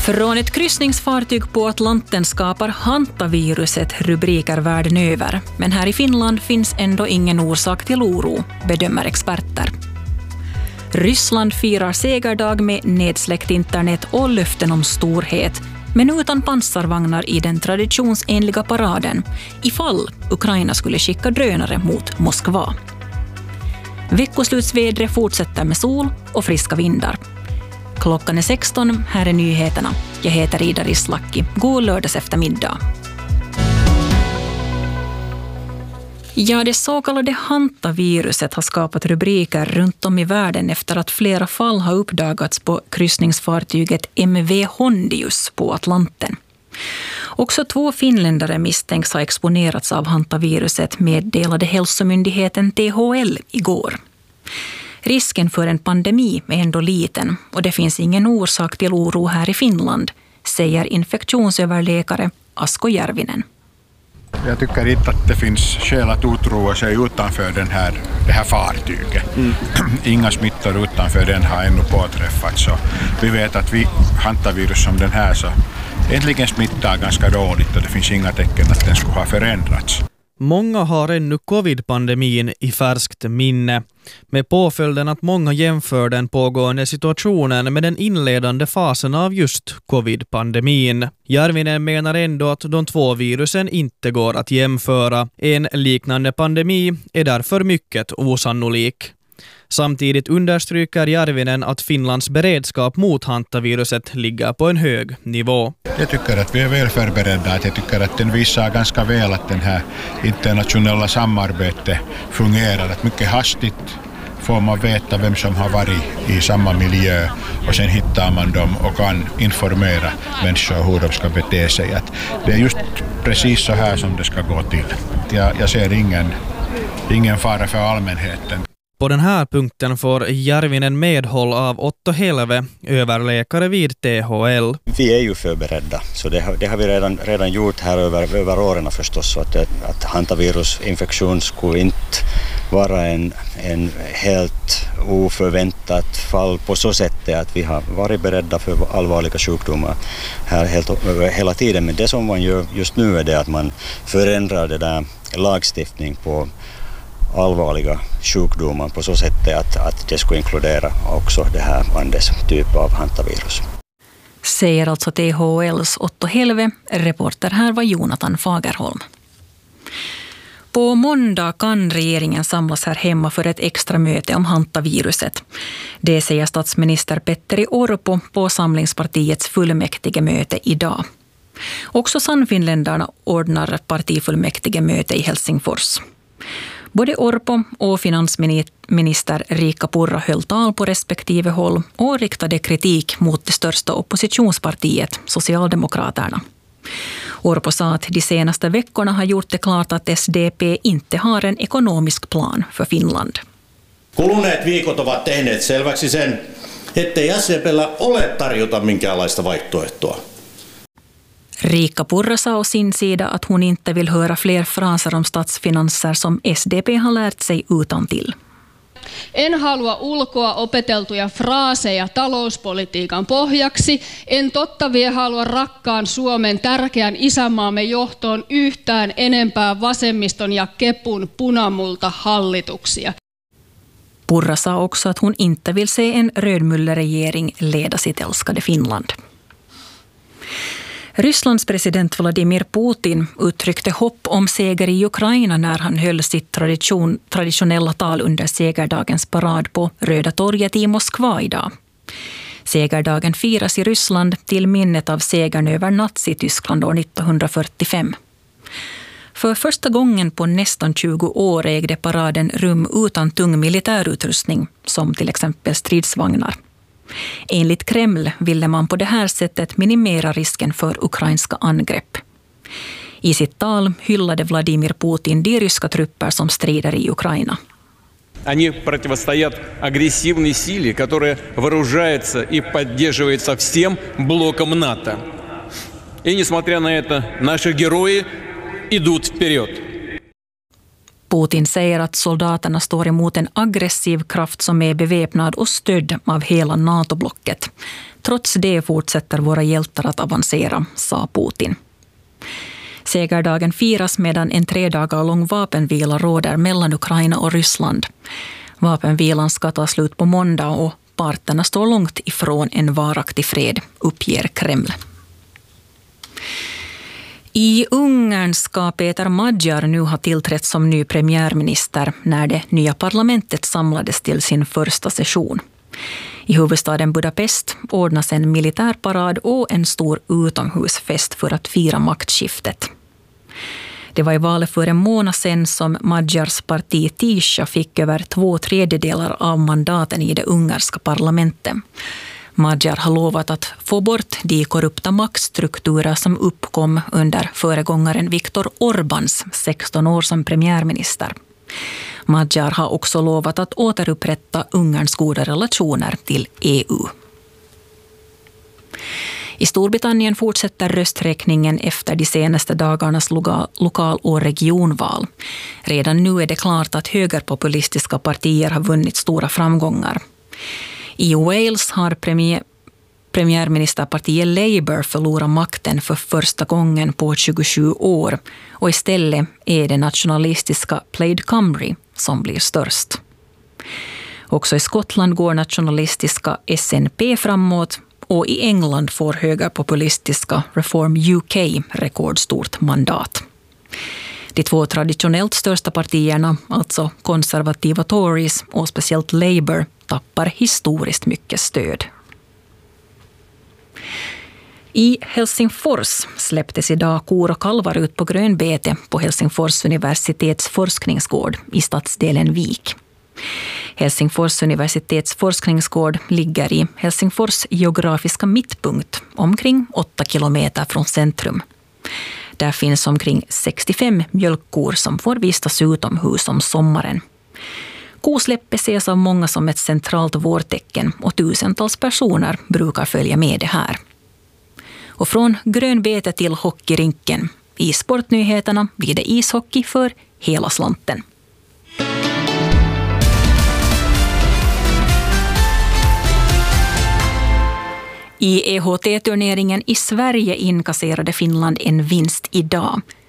Från ett kryssningsfartyg på Atlanten skapar hantaviruset rubriker världen över. Men här i Finland finns ändå ingen orsak till oro, bedömer experter. Ryssland firar segerdag med nedsläckt internet och löften om storhet, men utan pansarvagnar i den traditionsenliga paraden, ifall Ukraina skulle skicka drönare mot Moskva. Veckoslutsvädret fortsätter med sol och friska vindar. Klockan är 16, här är nyheterna. Jag heter Ida Rislaki. God lördags eftermiddag. Ja, det så kallade hantaviruset har skapat rubriker runt om i världen efter att flera fall har uppdagats på kryssningsfartyget MV Hondius på Atlanten. Också 2 finländare misstänks ha exponerats av hantaviruset, meddelade hälsomyndigheten THL igår. Risken för en pandemi är ändå liten och det finns ingen orsak till oro här i Finland, säger infektionsöverläkare Asko Järvinen. Jag tycker inte att det finns skäl att otroa sig utanför det här fartyget. Inga smittor utanför den har ännu påträffats. Så vi vet att hantavirus som den här så äntligen smittar ganska dåligt och det finns inga tecken att den skulle ha förändrats. Många har ännu covid-pandemin i färskt minne, med påföljden att många jämför den pågående situationen med den inledande fasen av just covid-pandemin. Järvinen menar ändå att de 2 virusen inte går att jämföra. En liknande pandemi är därför mycket osannolik. Samtidigt understryker Järvinen att Finlands beredskap mot hantaviruset ligger på en hög nivå. Jag tycker att vi är väl förberedda. Jag tycker att den visar ganska väl att den här internationella samarbetet fungerar. Att mycket hastigt får man veta vem som har varit i samma miljö och sen hittar man dem och kan informera människor hur de ska bete sig. Att det är just precis så här som det ska gå till. Jag ser ingen fara för allmänheten. På den här punkten får Järvinen medhåll av Otto Helve, överläkare vid THL. Vi är ju förberedda, så det har vi redan gjort här över åren förstås. Så att hantavirusinfektion skulle inte vara en helt oförväntat fall på så sätt att vi har varit beredda för allvarliga sjukdomar här hela tiden. Men det som man gör just nu är det att man förändrar det där lagstiftning på allvarliga sjukdomar på så sätt att det skulle inkludera också det här Andes typ av hantavirus. Säger alltså THLs Otto Helve. Reporter här var Jonathan Fagerholm. På måndag kan regeringen samlas här hemma för ett extra möte om hantaviruset. Det säger statsminister Petteri Orpo på Samlingspartiets fullmäktigemöte idag. Också Sannfinländarna ordnar partifullmäktigemöte i Helsingfors. Både Orpo och finansminister Riikka Purra höll tal på respektive håll och riktade kritik mot det största oppositionspartiet, Socialdemokraterna. Orpo sa att de senaste veckorna har gjort det klart att SDP inte har en ekonomisk plan för Finland. Kuluneet viikot ovat tehneet selväksi sen, ettei SDP:llä ole tarjota minkäänlaista vaihtoehtoa. Riikka Purra sa å sin sida att hon inte vill höra fler fraser om statsfinanser som SDP har lärt sig utantill. En halua ulkoa opeteltuja fraaseja talouspolitiikan pohjaksi. En totta vie halua rakkaan Suomen tärkeän isänmaamme johtoon yhtään enempää vasemmiston ja kepun punamulta hallituksia. Purra sa också att hon inte vill se en rödmulleregering leda sitt älskade Finland. Rysslands president Vladimir Putin uttryckte hopp om seger i Ukraina när han höll sitt traditionella tal under segerdagens parad på Röda torget i Moskva idag. Segerdagen firas i Ryssland till minnet av segern över Nazi-Tyskland år 1945. För första gången på nästan 20 år ägde paraden rum utan tung militärutrustning, som till exempel stridsvagnar. Enligt Kreml ville man på det här sättet minimera risken för ukrainska angrepp. I sitt tal hyllade Vladimir Putin de ryska trupper som strider i Ukraina. Они противостоят агрессивной силе, которая вооружается и поддерживается всем блоком НАТО. И несмотря на это, наши герои идут вперед. Putin säger att soldaterna står emot en aggressiv kraft som är beväpnad och stödd av hela NATO-blocket. trots det fortsätter våra hjältar att avancera, sa Putin. Segerdagen firas medan en 3 dagar lång vapenvila råder mellan Ukraina och Ryssland. Vapenvilan ska ta slut på måndag och parterna står långt ifrån en varaktig fred, uppger Kreml. I Ungern ska Peter Magyar nu ha tillträtt som ny premiärminister när det nya parlamentet samlades till sin första session. I huvudstaden Budapest ordnas en militärparad och en stor utomhusfest för att fira maktskiftet. Det var i valet för en månad sedan som Magyars parti Tisza fick över 2/3 av mandaten i det ungerska parlamentet. Magyar har lovat att få bort de korrupta maktstrukturer som uppkom under föregångaren Viktor Orbáns 16 år som premiärminister. Magyar har också lovat att återupprätta Ungerns goda relationer till EU. I Storbritannien fortsätter rösträkningen efter de senaste dagarnas lokal- och regionval. Redan nu är det klart att högerpopulistiska partier har vunnit stora framgångar. I Wales har premiärministerpartiet Labour förlorat makten för första gången på 27 år och istället är det nationalistiska Plaid Cymru som blir störst. Också i Skottland går nationalistiska SNP framåt och i England får högerpopulistiska Reform UK rekordstort mandat. De 2 traditionellt största partierna, alltså konservativa Tories och speciellt Labour, tappar historiskt mycket stöd. I Helsingfors släpptes idag kor och kalvar ut på grönbete på Helsingfors universitets forskningsgård i stadsdelen Vik. Helsingfors universitets forskningsgård ligger i Helsingfors geografiska mittpunkt, omkring 8 kilometer från centrum. Där finns omkring 65 mjölkkor som får vistas utomhus om sommaren. Kosläppet ses av många som ett centralt vårtecken och tusentals personer brukar följa med det här. Och från grönbete till hockeyrinken. I sportnyheterna blir det ishockey för hela slanten. I EHT-turneringen i Sverige inkasserade Finland en vinst idag.